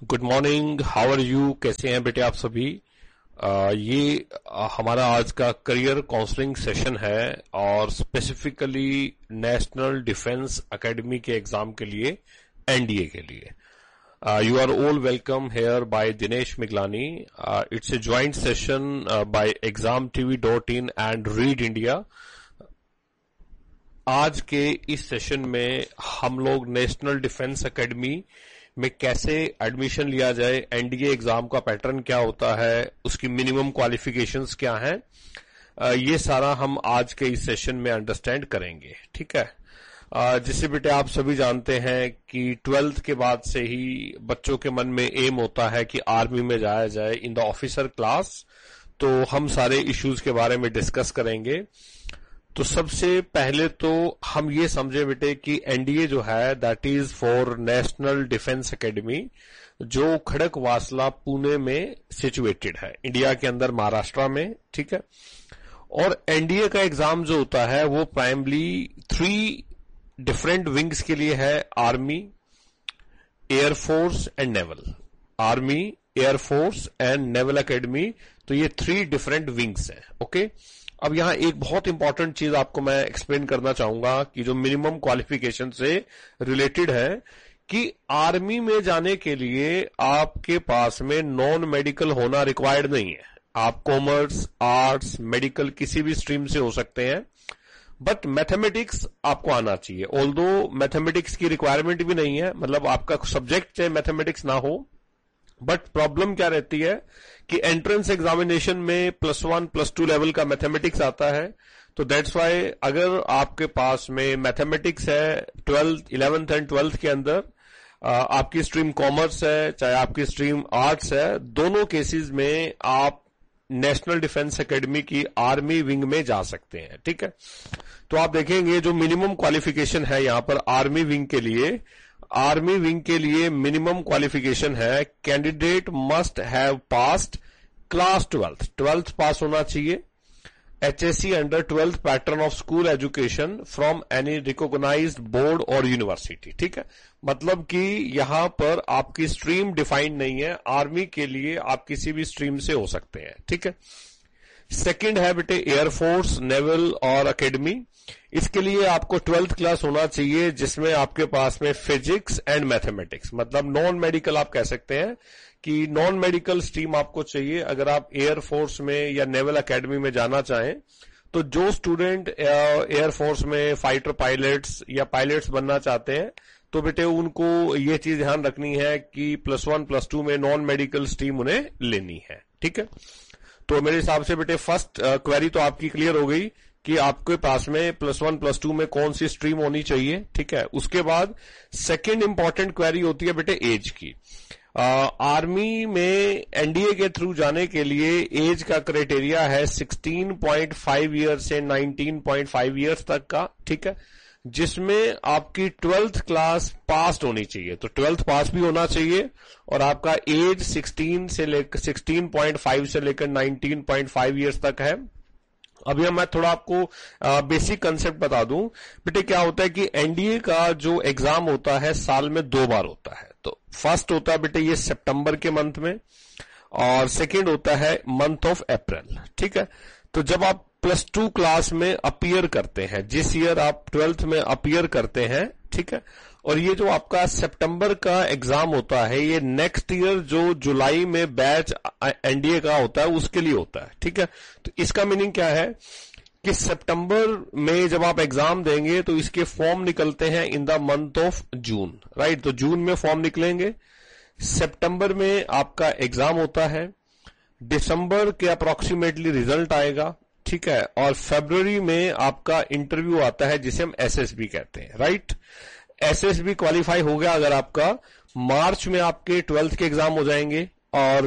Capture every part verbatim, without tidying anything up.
Good morning, how are you? कैसे हैं बेटे आप सभी? आ, ये आ, हमारा आज का करियर काउंसलिंग सेशन है और स्पेसिफिकली नेशनल डिफेंस एकेडमी के एग्जाम के लिए, एनडीए के लिए। You are all welcome hair bye Dinesh Miglani. It's a joint session bye exam TV dot in and read India. आज के इस सेशन में हम लोग नेशनल डिफेंस एकेडमी में कैसे एडमिशन लिया जाए, एनडीए एग्जाम का पैटर्न क्या होता है, उसकी मिनिमम क्वालिफिकेशंस क्या हैं, ये सारा हम आज के इस सेशन में अंडरस्टैंड करेंगे। ठीक है। जिससे बेटे आप सभी जानते हैं कि ट्वेल्थ के बाद से ही बच्चों के मन में एम होता है कि आर्मी में जाया जाए इन द ऑफिसर क्लास। तो हम सारे इश्यूज के बारे में डिस्कस करेंगे। तो सबसे पहले तो हम ये समझे बेटे कि एनडीए जो है that is for national defence academy, जो खड़कवासला पुणे में सिचुएटेड है, इंडिया के अंदर महाराष्ट्र में। ठीक है। और एनडीए का एग्जाम जो होता है वो प्राइमली थ्री डिफरेंट विंग्स के लिए है, army, air force and naval. Army, air force and naval academy, तो ये थ्री डिफरेंट विंग्स हैं। ओके। अब यहां एक बहुत इंपॉर्टेंट चीज आपको मैं एक्सप्लेन करना चाहूंगा कि जो मिनिमम क्वालिफिकेशन से रिलेटेड है कि आर्मी में जाने के लिए आपके पास में नॉन मेडिकल होना रिक्वायर्ड नहीं है। आप कॉमर्स, आर्ट्स, मेडिकल किसी भी स्ट्रीम से हो सकते हैं, बट मैथमेटिक्स आपको आना चाहिए। ऑल्दो मैथमेटिक्स की रिक्वायरमेंट भी नहीं है, मतलब आपका सब्जेक्ट चाहे मैथमेटिक्स ना हो, बट प्रॉब्लम क्या रहती है कि एंट्रेंस एग्जामिनेशन में plus one plus two level का मैथमेटिक्स आता है। तो दैट्स वाई अगर आपके पास में मैथमेटिक्स है ट्वेल्थ, इलेवेंथ एंड ट्वेल्थ के अंदर, आपकी स्ट्रीम कॉमर्स है चाहे आपकी स्ट्रीम आर्ट्स है, दोनों केसेस में आप नेशनल डिफेंस एकेडमी की आर्मी विंग में जा सकते हैं। ठीक है। तो आप देखेंगे जो मिनिमम क्वालिफिकेशन है यहां पर आर्मी विंग के लिए, आर्मी विंग के लिए मिनिमम क्वालिफिकेशन है candidate must have passed class twelfth, twelfth pass होना चाहिए, HSC under twelfth pattern of school education from any recognised board और यूनिवर्सिटी। ठीक है। मतलब कि यहां पर आपकी स्ट्रीम डिफाइंड नहीं है, आर्मी के लिए आप किसी भी स्ट्रीम से हो सकते हैं। ठीक है। सेकंड है बेटे एयरफोर्स, नेवल और एकेडमी। इसके लिए आपको ट्वेल्थ क्लास होना चाहिए जिसमें आपके पास में फिजिक्स एंड मैथमेटिक्स, मतलब नॉन मेडिकल आप कह सकते हैं कि नॉन मेडिकल स्ट्रीम आपको चाहिए अगर आप एयरफोर्स में या नेवल एकेडमी में जाना चाहें। तो जो स्टूडेंट एयरफोर्स में फाइटर पायलट्स या पायलट्स बनना चाहते हैं तो बेटे उनको ये चीज ध्यान रखनी है कि प्लस वन प्लस टू में नॉन मेडिकल स्ट्रीम उन्हें लेनी है। ठीक है। तो मेरे हिसाब से बेटे फर्स्ट क्वेरी तो आपकी क्लियर हो गई कि आपके पास में प्लस वन प्लस टू में कौन सी स्ट्रीम होनी चाहिए। ठीक है। उसके बाद सेकंड इंपॉर्टेंट क्वेरी होती है बेटे एज की। आ, आर्मी में एनडीए के थ्रू जाने के लिए एज का क्राइटेरिया है सिक्सटीन पॉइंट फाइव ईयर से नाइनटीन पॉइंट फाइव ईयर्स तक का। ठीक है। जिसमें आपकी ट्वेल्थ क्लास पास होनी चाहिए, तो ट्वेल्थ पास भी होना चाहिए और आपका एज सिक्सटीन से लेकर सिक्सटीन पॉइंट फाइव से लेकर नाइनटीन पॉइंट फाइव ईयर्स तक है। अभी मैं थोड़ा आपको बेसिक कंसेप्ट बता दूं बेटे। क्या होता है कि एनडीए का जो एग्जाम होता है साल में दो बार होता है। तो फर्स्ट होता है बेटे ये सितंबर के मंथ में और सेकंड होता है मंथ ऑफ अप्रैल। ठीक है। तो जब आप प्लस टू क्लास में अपीयर करते हैं, जिस ईयर आप ट्वेल्थ में अपीयर करते हैं, ठीक है, और ये जो आपका सितंबर का एग्जाम होता है ये नेक्स्ट ईयर जो जुलाई में बैच एनडीए का होता है उसके लिए होता है। ठीक है। तो इसका मीनिंग क्या है कि सितंबर में जब आप एग्जाम देंगे तो इसके फॉर्म निकलते हैं in the month of June, right. तो जून में फॉर्म निकलेंगे, सितंबर में आपका एग्जाम होता है, दिसंबर के अप्रोक्सीमेटली रिजल्ट आएगा। ठीक है। और फरवरी में आपका इंटरव्यू आता है जिसे हम एसएसबी कहते हैं, राइट। एसएसबी क्वालिफाई हो गया अगर आपका, मार्च में आपके ट्वेल्थ के एग्जाम हो जाएंगे और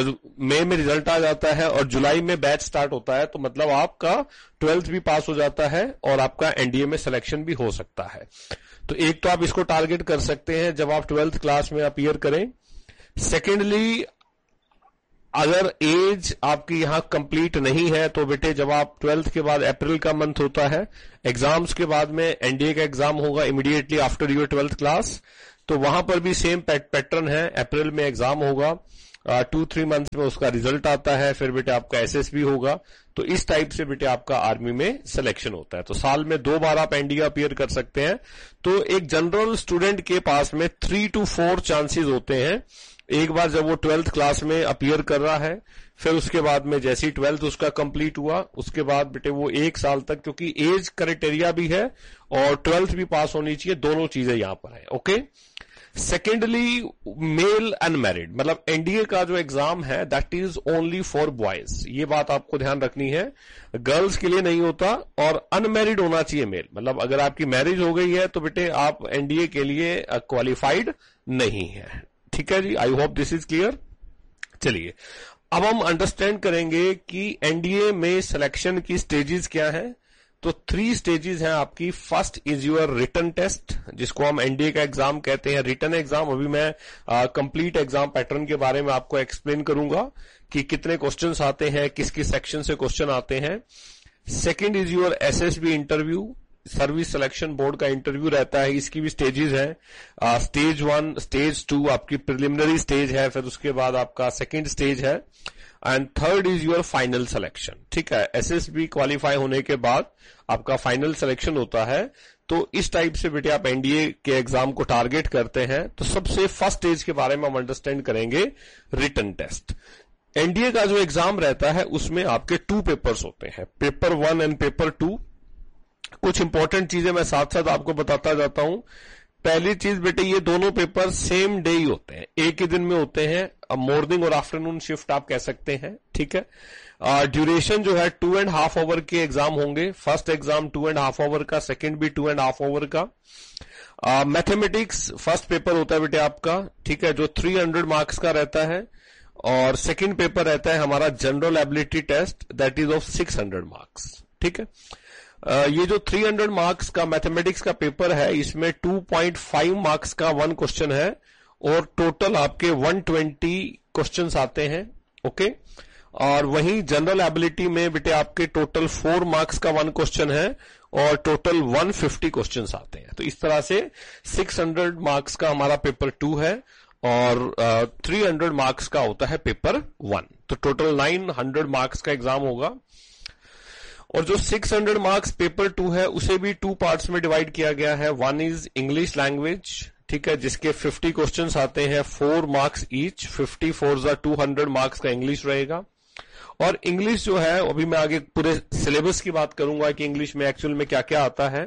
मई में रिजल्ट आ जाता है और जुलाई में बैच स्टार्ट होता है, तो मतलब आपका ट्वेल्थ भी पास हो जाता है और आपका एनडीए में सिलेक्शन भी हो सकता है। तो एक तो आप इसको टारगेट कर सकते हैं जब आप ट्वेल्थ क्लास में अपीयर करें। सेकेंडली अगर एज आपकी यहां कंप्लीट नहीं है तो बेटे जब आप ट्वेल्थ के बाद अप्रैल का मंथ होता है, एग्जाम्स के बाद में एनडीए का एग्जाम होगा immediately after your twelfth class. तो वहां पर भी सेम पैटर्न है, अप्रैल में एग्जाम होगा, टू थ्री मंथ्स में उसका रिजल्ट आता है, फिर बेटे आपका एसएसबी होगा। तो इस टाइप से बेटे आपका आर्मी में सिलेक्शन होता है। तो साल में दो बार आप एनडीए अपीयर कर सकते हैं। तो एक जनरल स्टूडेंट के पास में थ्री टू फोर चांसेस होते हैं। एक बार जब वो ट्वेल्थ क्लास में अपीयर कर रहा है, फिर उसके बाद में जैसे ही ट्वेल्थ उसका कंप्लीट हुआ, उसके बाद बेटे वो एक साल तक, क्योंकि एज क्राइटेरिया भी है और ट्वेल्थ भी पास होनी चाहिए, दोनों चीजें यहां पर है। ओके। सेकेंडली, मेल अनमैरिड, मतलब एनडीए का जो एग्जाम है that is only for boys, ये बात आपको ध्यान रखनी है, गर्ल्स के लिए नहीं होता। और अनमैरिड होना चाहिए मेल, मतलब अगर आपकी मैरिज हो गई है तो बेटे आप एनडीए के लिए क्वालिफाइड नहीं है। ठीक है जी, I hope this is clear. चलिए अब हम अंडरस्टैंड करेंगे कि एनडीए में सिलेक्शन की स्टेजेस क्या है। तो थ्री स्टेजेस हैं आपकी। First is your written test, जिसको हम एनडीए का एग्जाम कहते हैं, रिटन एग्जाम। अभी मैं कंप्लीट एग्जाम पैटर्न के बारे में आपको एक्सप्लेन करूंगा कि कितने क्वेश्चंस आते हैं, किस किस सेक्शन से क्वेश्चन आते हैं। Second is your SSB interview, service selection board का इंटरव्यू रहता है, इसकी भी स्टेजेस है। स्टेज वन, स्टेज टू आपकी प्रिलिमिनरी स्टेज है, फिर उसके बाद आपका सेकंड स्टेज है, and third is your final selection. ठीक है, एसएसबी क्वालिफाई होने के बाद आपका फाइनल सिलेक्शन होता है। तो इस टाइप से बेटे आप एनडीए के एग्जाम को टारगेट करते हैं। तो सबसे फर्स्ट स्टेज के बारे में हम अंडरस्टैंड करेंगे, रिटन टेस्ट। एनडीए का जो एग्जाम रहता है उसमें आपके टू पेपर्स होते हैं, paper one and paper two. कुछ इंपॉर्टेंट चीजें मैं साथ साथ आपको बताता जाता हूं। पहली चीज बेटे, ये दोनों पेपर सेम डे ही होते हैं, एक ही दिन में होते हैं। अब मॉर्निंग और आफ्टरनून शिफ्ट आप कह सकते हैं। ठीक है, ड्यूरेशन जो है टू एंड हाफ आवर के एग्जाम होंगे। First exam to and half hour का, सेकंड भी टू एंड हाफ आवर का। मैथमेटिक्स फर्स्ट पेपर होता है बेटे आपका, ठीक है, जो थ्री हंड्रेड मार्क्स का रहता है। और सेकंड पेपर रहता है हमारा general ability test, that is of six hundred marks. ठीक है, Uh, ये जो थ्री हंड्रेड मार्क्स का मैथमेटिक्स का पेपर है, इसमें टू पॉइंट फाइव मार्क्स का वन क्वेश्चन है और टोटल आपके वन ट्वेंटी क्वेश्चंस आते हैं। ओके, और वहीं जनरल एबिलिटी में बेटे आपके टोटल फोर मार्क्स का वन क्वेश्चन है और टोटल वन फिफ्टी क्वेश्चंस आते हैं। तो इस तरह से सिक्स हंड्रेड मार्क्स का हमारा पेपर टू है और थ्री हंड्रेड मार्क्स का होता है पेपर वन। तो टोटल नाइन हंड्रेड मार्क्स का एग्जाम होगा। और जो six hundred marks paper two है उसे भी टू पार्ट्स में डिवाइड किया गया है। वन इज इंग्लिश लैंग्वेज, ठीक है, जिसके फिफ्टी क्वेश्चंस आते हैं, four marks each, fifty four जा टू हंड्रेड मार्क्स का इंग्लिश रहेगा। और इंग्लिश जो है, अभी मैं आगे पूरे सिलेबस की बात करूंगा कि इंग्लिश में एक्चुअल में क्या क्या आता है।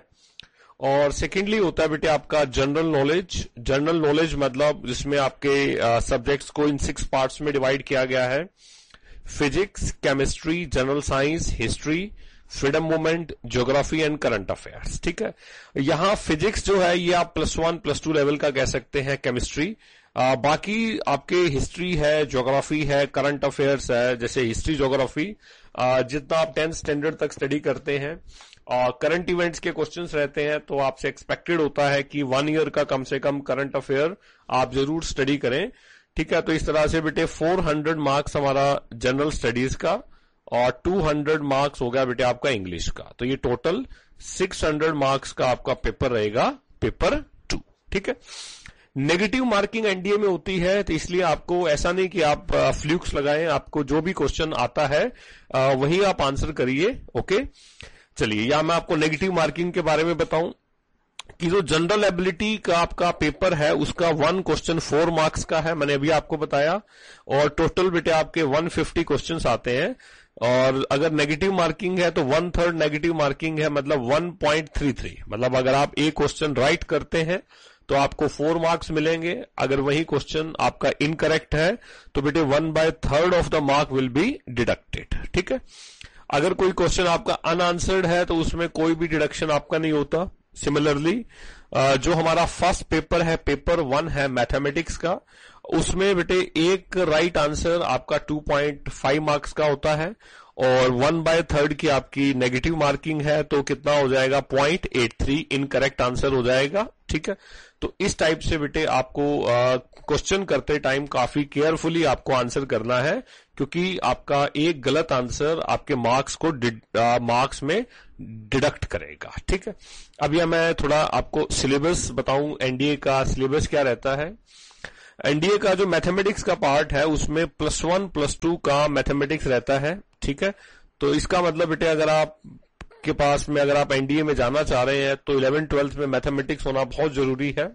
और सेकेंडली होता है बेटे आपका जनरल नॉलेज। जनरल नॉलेज मतलब जिसमें आपके सब्जेक्ट्स को इन सिक्स पार्ट्स में डिवाइड किया गया है, physics, chemistry, general science, history, freedom movement, geography and current affairs. ठीक है, यहां फिजिक्स जो है ये आप plus one plus two level का कह सकते हैं, केमिस्ट्री। आ, बाकी आपके हिस्ट्री है, ज्योग्राफी है, करंट अफेयर्स है, जैसे हिस्ट्री ज्योग्राफी जितना आप टेंथ स्टैंडर्ड तक स्टडी करते हैं और करंट इवेंट्स के क्वेश्चंस रहते हैं, तो आपसे एक्सपेक्टेड होता है कि वन ईयर का कम से कम करंट अफेयर आप जरूर स्टडी करें। ठीक है, तो इस तरह से बेटे फोर हंड्रेड मार्क्स हमारा जनरल स्टडीज का और टू हंड्रेड मार्क्स हो गया बेटे आपका इंग्लिश का। तो ये टोटल सिक्स हंड्रेड मार्क्स का आपका पेपर रहेगा, पेपर टू। ठीक है, नेगेटिव मार्किंग एनडीए में होती है, तो इसलिए आपको ऐसा नहीं कि आप फ्लूक्स लगाएं, आपको जो भी क्वेश्चन आता है वही आप आंसर करिए। ओके, चलिए यहां मैं आपको नेगेटिव मार्किंग के बारे में बताऊं कि जो जनरल एबिलिटी का आपका पेपर है उसका वन क्वेश्चन फोर मार्क्स का है, मैंने अभी आपको बताया, और टोटल बेटे आपके वन फिफ्टी क्वेश्चंस आते हैं। और अगर नेगेटिव मार्किंग है तो वन थर्ड नेगेटिव मार्किंग है, मतलब वन पॉइंट थ्री थ्री, मतलब अगर आप एक क्वेश्चन राइट करते हैं तो आपको फोर मार्क्स मिलेंगे, अगर वही क्वेश्चन आपका इनकरेक्ट है तो बेटे one by third of the mark will be deducted. ठीक है, अगर कोई क्वेश्चन आपका अनआंसर्ड है तो उसमें कोई भी डिडक्शन आपका नहीं होता। सिमिलरली जो हमारा फर्स्ट पेपर है, पेपर वन है मैथमेटिक्स का, उसमें बेटे एक राइट आंसर आपका टू पॉइंट फाइव मार्क्स का होता है और वन बाय थर्ड की आपकी नेगेटिव मार्किंग है, तो कितना हो जाएगा, point eight three incorrect answer हो जाएगा। ठीक है, तो इस टाइप से बेटे आपको क्वेश्चन करते टाइम काफी केयरफुली आपको आंसर करना है, क्योंकि आपका एक गलत आंसर आपके मार्क्स को मार्क्स में डिडक्ट करेगा। ठीक है, अब यह मैं थोड़ा आपको सिलेबस बताऊं, एनडीए का सिलेबस क्या रहता है। एनडीए का जो मैथमेटिक्स का पार्ट है उसमें प्लस वन प्लस टू का मैथमेटिक्स रहता है। ठीक है, तो इसका मतलब बेटे अगर आप के पास में अगर आप एनडीए में जाना चाह रहे हैं तो इलेवेंथ ट्वेल्थ में मैथमेटिक्स होना बहुत जरूरी है।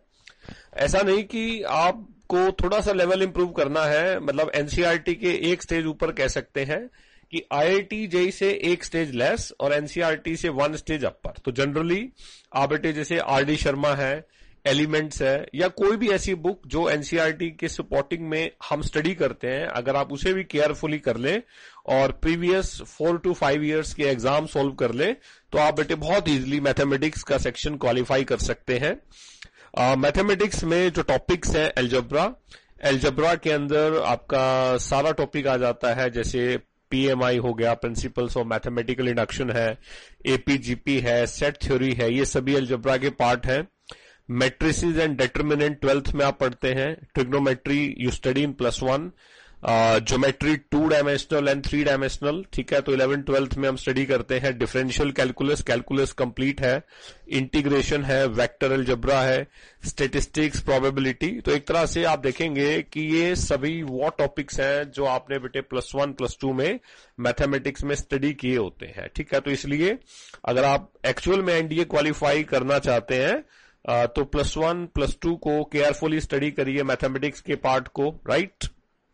ऐसा नहीं कि आपको थोड़ा सा लेवल इंप्रूव करना है, मतलब एनसीईआरटी के एक स्टेज ऊपर कह सकते हैं कि आईआईटी जेई से एक स्टेज लेस और एनसीईआरटी से वन स्टेज अपर। तो जनरली आप बेटे जैसे आर डी शर्मा है, एलिमेंट्स है, या कोई भी ऐसी बुक जो एनसीईआरटी के सपोर्टिंग में हम स्टडी करते हैं, अगर आप उसे भी केयरफुली कर ले और previous four to five years के एग्जाम सॉल्व कर ले तो आप बेटे बहुत इजीली मैथमेटिक्स का सेक्शन क्वालिफाई कर सकते हैं। मैथमेटिक्स uh, में जो टॉपिक्स है एल्जेब्रा, एल्जेब्रा के अंदर आपका सारा टॉपिक आ जाता है, जैसे पीएमआई हो गया, प्रिंसिपल्स ऑफ मैथमेटिकल इंडक्शन है, एपीजीपी है, सेट थ्योरी है, ये सभी एल्जेब्रा के पार्ट है। मैट्रिसेस एंड डिटरमिनेंट ट्वेल्थ में आप पढ़ते हैं। Trigonometry you study in plus one, geometry two dimensional and three dimensional. ठीक है, तो इलेवन ट्वेल्थ में हम स्टडी करते हैं डिफरेंशियल कैलकुलस, कैलकुलस कंप्लीट है, इंटीग्रेशन है, वेक्टर अलजेब्रा है, स्टेटिस्टिक्स, प्रोबेबिलिटी। तो एक तरह से आप देखेंगे कि ये सभी वो टॉपिक्स हैं जो आपने बेटे प्लस वन प्लस टू में मैथमेटिक्स में स्टडी किए होते हैं। ठीक है, तो इसलिए अगर आप एक्चुअल में एनडीए क्वालिफाई करना चाहते हैं Uh, तो प्लस वन प्लस टू को केयरफुली स्टडी करिए, मैथमेटिक्स के पार्ट को। राइट,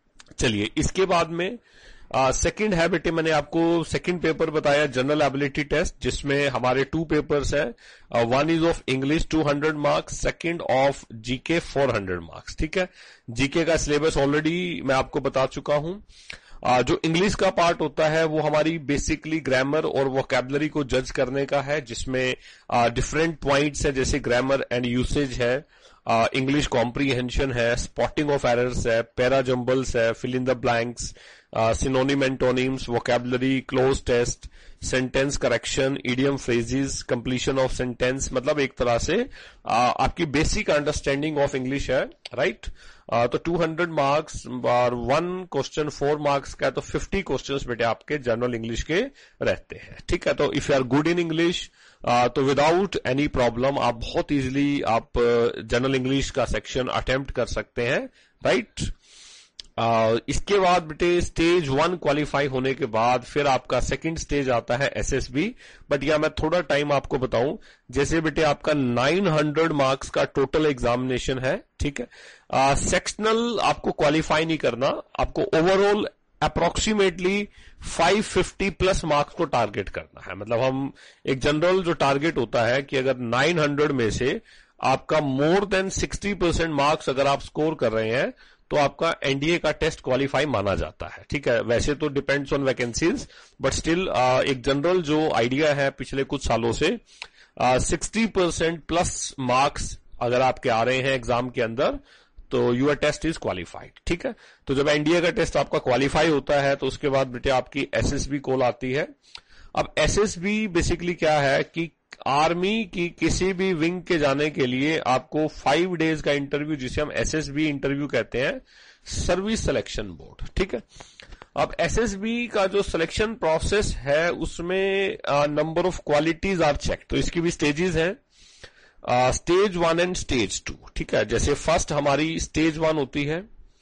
चलिए इसके बाद में सेकंड uh, है बेटे, मैंने आपको सेकंड पेपर बताया जनरल एबिलिटी टेस्ट, जिसमें हमारे टू पेपर्स है। One is of English two hundred marks, second of GK four hundred marks. ठीक है, जीके का सिलेबस ऑलरेडी मैं आपको बता चुका हूं। Uh, जो इंग्लिश का पार्ट होता है वो हमारी बेसिकली ग्रामर और वोकैबुलरी को जज करने का है, जिसमें डिफरेंट uh, पॉइंट्स है, जैसे ग्रामर एंड यूसेज है, इंग्लिश uh, कॉम्प्रीहेंशन है, स्पॉटिंग ऑफ एरर्स है, पैरा जंबल्स है, fill in the blanks, synonym antonyms, vocabulary, cloze test, sentence correction, idiom phrases, completion of sentence. मतलब एक तरह से uh, आपकी बेसिक अंडरस्टैंडिंग ऑफ इंग्लिश है। राइट, Uh, तो टू हंड्रेड मार्क्स और वन क्वेश्चन फोर मार्क्स का, तो फिफ्टी क्वेश्चंस बेटे आपके जनरल इंग्लिश के रहते हैं। ठीक है, तो if you are good in English तो विदाउट एनी प्रॉब्लम आप बहुत इजीली आप जनरल uh, इंग्लिश का सेक्शन अटेम्प्ट कर सकते हैं। राइट, uh, इसके बाद बेटे स्टेज वन क्वालिफाई होने के बाद फिर आपका सेकंड स्टेज आता है एसएसबी। बट या मैं थोड़ा टाइम आपको बताऊं, जैसे बेटे आपका नाइन हंड्रेड मार्क्स का टोटल एग्जामिनेशन है। ठीक है, सेक्शनल आपको क्वालिफाई नहीं करना, आपको overall approximately five fifty plus marks को टारगेट करना है। मतलब हम एक जनरल जो टारगेट होता है कि अगर नाइन हंड्रेड में से आपका more than sixty percent marks अगर आप स्कोर कर रहे हैं तो आपका एनडीए का टेस्ट क्वालिफाई माना जाता है। ठीक है, वैसे तो depends on vacancies, but still एक जनरल जो आइडिया है पिछले कुछ सालों से, सिक्सटी परसेंट प्लस मार्क्स अगर आपके आ रहे हैं एग्जाम के अंदर तो यूर टेस्ट इज क्वालिफाइड। ठीक है, तो जब एनडीए का टेस्ट आपका क्वालिफाई होता है तो उसके बाद बेटे आपकी एसएसबी कॉल आती है। अब एसएसबी बेसिकली क्या है कि आर्मी की किसी भी विंग के जाने के लिए आपको फाइव डेज का इंटरव्यू, जिसे हम एसएसबी इंटरव्यू कहते हैं, सर्विस सिलेक्शन बोर्ड। ठीक है, अब एसएसबी का जो सिलेक्शन प्रोसेस है उसमें number of qualities are check, तो इसकी भी स्टेजेस हैं, stage one and stage two. ठीक है, जैसे फर्स्ट हमारी स्टेज वन होती है।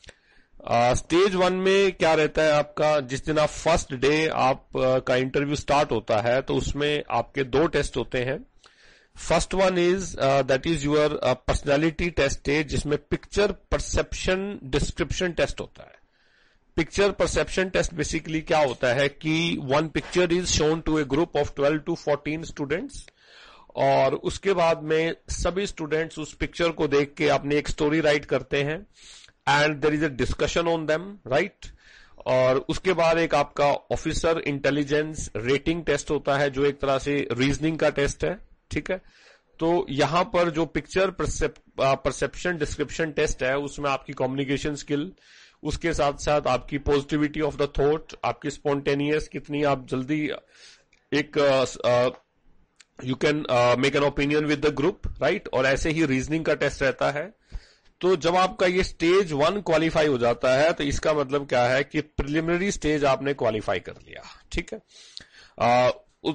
स्टेज uh, वन में क्या रहता है आपका, जिस दिन आप फर्स्ट डे आप uh, का इंटरव्यू स्टार्ट होता है तो उसमें आपके दो टेस्ट होते हैं। First one is that is your personality test है, जिसमें पिक्चर परसेप्शन डिस्क्रिप्शन टेस्ट होता है। पिक्चर परसेप्शन टेस्ट बेसिकली क्या होता है कि one picture is shown to A group of twelve to fourteen students, और उसके बाद में सभी स्टूडेंट्स उस पिक्चर को देख के अपनी एक स्टोरी राइट करते हैं and there is a discussion on them. Right, और उसके बाद एक आपका ऑफिसर इंटेलिजेंस रेटिंग टेस्ट होता है, जो एक तरह से रीजनिंग का टेस्ट है। ठीक है, तो यहां पर जो पिक्चर परसेप्शन डिस्क्रिप्शन टेस्ट है उसमें आपकी कम्युनिकेशन स्किल, उसके साथ साथ आपकी पॉजिटिविटी ऑफ द थॉट, आपकी स्पॉन्टेनियस, कितनी आप जल्दी एक you can make an opinion with the group, right, और ऐसे ही रीजनिंग का टेस्ट रहता है। तो जब आपका ये स्टेज वन क्वालिफाई हो जाता है तो इसका मतलब क्या है कि प्रिलिमिनरी स्टेज आपने क्वालिफाई कर लिया, ठीक है। uh,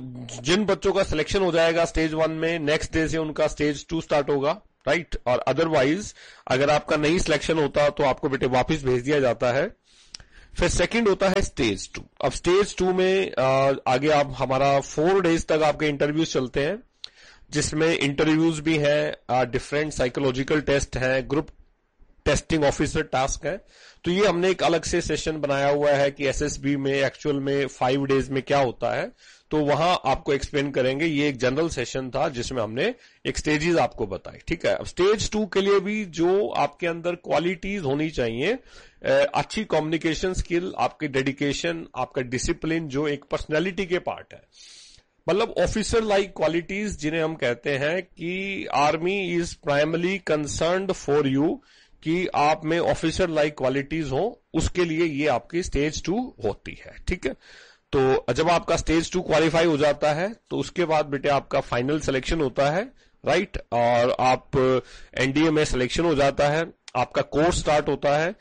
जिन बच्चों का सिलेक्शन हो जाएगा स्टेज वन में, नेक्स्ट डे से उनका स्टेज टू स्टार्ट होगा, राइट, और अदरवाइज अगर आपका नहीं सिलेक्शन होता तो आपको बेटे वापस भेज दिया जाता है। फिर सेकंड होता है स्टेज टू। अब स्टेज टू में आ, आगे आप हमारा फोर डेज तक आपके इंटरव्यूज चलते हैं, जिसमें इंटरव्यूज भी हैं, डिफरेंट साइकोलॉजिकल टेस्ट हैं, ग्रुप टेस्टिंग ऑफिसर टास्क है। तो ये हमने एक अलग से सेशन बनाया हुआ है कि एसएसबी में एक्चुअल में फाइव डेज में क्या होता है, तो वहां आपको एक्सप्लेन करेंगे। ये एक जनरल सेशन था जिसमें हमने एक स्टेजेस आपको बताई, ठीक है। अब स्टेज टू के लिए भी जो आपके अंदर क्वालिटीज होनी चाहिए, अच्छी कम्युनिकेशन स्किल, आपकी डेडिकेशन, आपका डिसिप्लिन, जो एक पर्सनैलिटी के पार्ट है, मतलब ऑफिसर लाइक क्वालिटीज जिन्हें हम कहते हैं कि army is primarily concerned for you, कि आप में ऑफिसर लाइक क्वालिटीज हो, उसके लिए ये आपकी स्टेज टू होती है, ठीक है। तो जब आपका स्टेज टू क्वालिफाई हो जाता है तो उसके बाद बेटे आपका फाइनल सिलेक्शन होता है, राइट, और आप एनडीए में सिलेक्शन हो जाता है, आपका कोर्स स्टार्ट होता है।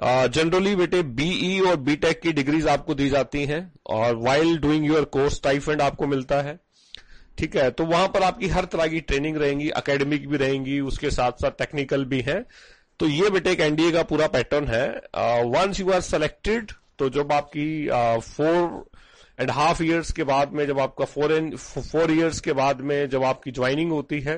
जनरली बेटे बीई और बीटेक की डिग्रीज आपको दी जाती हैं, और while doing your course stipend आपको मिलता है, ठीक है। तो वहां पर आपकी हर तरह की ट्रेनिंग रहेंगी, एकेडमिक भी रहेंगी, उसके साथ साथ टेक्निकल भी है। तो ये बेटे एक एनडीए का पूरा पैटर्न है। वंस यू आर सेलेक्टेड, तो जब आपकी फोर एंड हाफ ईयर्स के बाद में, जब आपका फोर एंड फोर ईयर्स के बाद में जब आपकी ज्वाइनिंग होती है,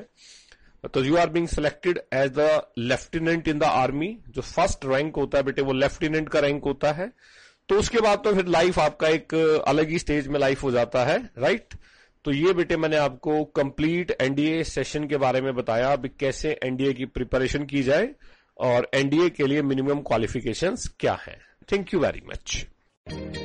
तो you are being selected as the lieutenant in the army. जो फर्स्ट रैंक होता है बेटे वो लेफ्टिनेंट का रैंक होता है। तो उसके बाद तो फिर लाइफ आपका एक अलग ही स्टेज में लाइफ हो जाता है, राइट। तो ये बेटे मैंने आपको कंप्लीट एनडीए सेशन के बारे में बताया, अभी कैसे एनडीए की प्रिपरेशन की जाए और एनडीए के लिए मिनिमम क्वालिफिकेशंस क्या हैं। Thank you very much.